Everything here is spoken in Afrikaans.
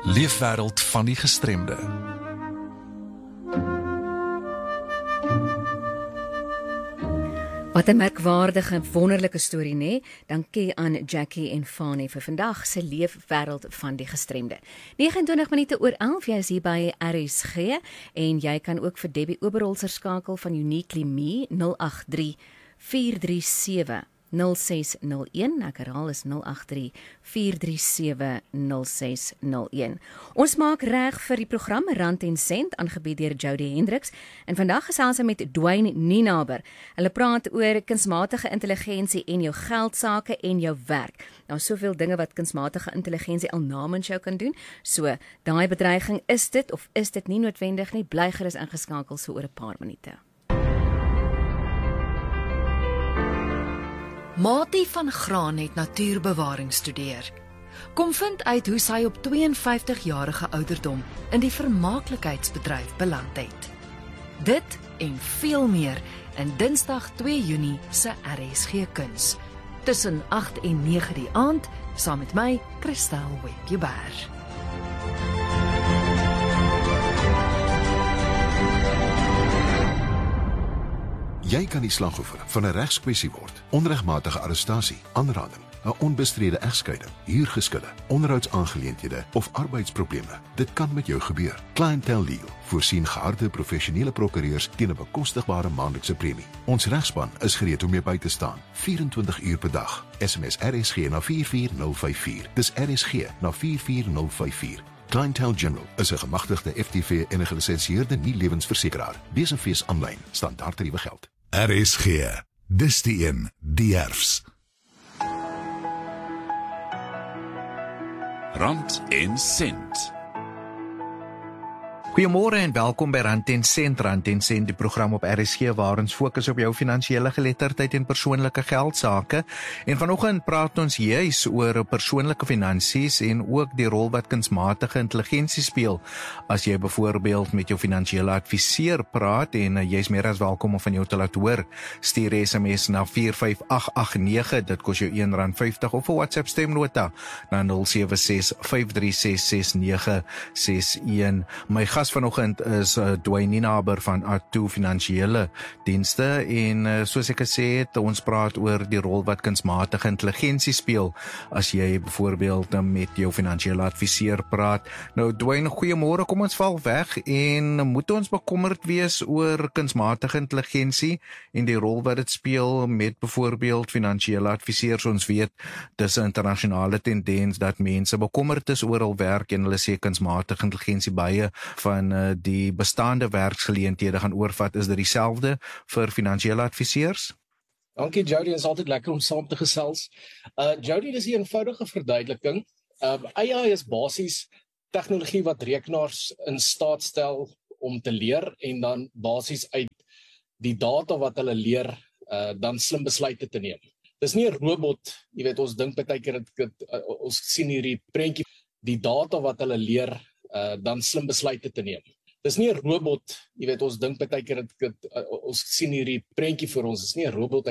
Leefwêreld van die gestremde. Wat 'n merkwaardige, wonderlike storie, nê? Dankie aan Jackie en Fanie vir vandag se leefwêreld van die gestremde. 29 minute oor 11, jy is hier by RSG en jy kan ook vir Debbie Oberholzer skakel van Uniquely Me 083 437 0601, ek herhaal is 083 437 0601. Ons maak reg vir die program Rand en Sent, aangebied deur Jody Hendricks, en vandag gesels ons met Dwayne Nienaber. Hulle praat oor kunsmatige intelligensie en jou geldsaake en jou werk. Nou, soveel dinge wat kunsmatige intelligensie al namens jou kan doen, so daai bedreiging, is dit of is dit nie noodwendig nie? Bly gerus ingeskakel so oor 'n paar minute. Mati van Graan het natuurbewaring studeer. Kom vind uit hoe sy op 52-jarige ouderdom in die vermaaklikheidsbedryf beland het. Dit en veel meer in Dinsdag 2 Junie se RSG Kuns. Tussen 8 en 9 die aand, saam met my, Christel Webber. Jy kan die slagoffer van 'n regskwessie word. Onregmatige arrestasie, aanranding, 'n onbestrede egskeiding, huurgeskille, onderhoudsaangeleenthede of arbeidsprobleme. Dit kan met jou gebeur. Clientele Legal voorsien geharde professionele prokureurs teen 'n bekostigbare maandelikse premie. Ons regspan is gereed om jou by te staan, 24 uur per dag. SMS RSG na 44054. Dis RSG na 44054. Clientele General is 'n gemagtigde FTV en 'n gelisensieerde nie-lewensversekeraar. Wees en fees aanlyn, standaard tariewe geld. RSG, dis die een, die erfs. Rand en Sent. Goeiemôre en welkom by Rand en Sent. Rand en Sent, die program op RSG waar ons fokus op jou finansiële geletterdheid en persoonlike geldsaake. En vanoggend praat ons juis oor persoonlike finansies en ook die rol wat kunsmatige intelligensie speel. As jy byvoorbeeld met jou finansiële adviseur praat en jy is meer as welkom om van jou te laat hoor, stuur SMS na 45889, dit kos jou R1.50, of 'n WhatsApp stemnota na 0765366961. My gas vanoggend is Dwayne Nienaber van A2 Finansiële Dienste en soos ek gesê het, ons praat oor die rol wat kunsmatige intelligensie speel as jy byvoorbeeld met jou finansiële adviseur praat. Nou Dwayne, goeiemôre, kom ons val weg en moet ons bekommerd wees oor kunsmatige intelligensie en die rol wat dit speel met byvoorbeeld finansiële adviseurs? Ons weet, dis 'n internasionale tendens dat mense bekommerd is oor hul werk en hulle sê kunsmatige intelligensie baie van die bestaande werksgeleenthede gaan oorvat. Is dit dieselfde vir finansiële adviseurs? Dankie Jody, is altyd lekker om saam te gesels. Jody, dis 'n eenvoudige verduideliking. AI is basies tegnologie wat rekenaars in staat stel om te leer en dan basies uit die data wat hulle leer, dan slim besluite te neem. Dis nie 'n robot, jy weet, ons dink baie keer ons sien hierdie prentjie, die data wat hulle leer, dan slim besluite te neem. Dis nie 'n robot, jy weet, ons dink baie keer ons sien hierdie prentjie vir ons, dis nie 'n robot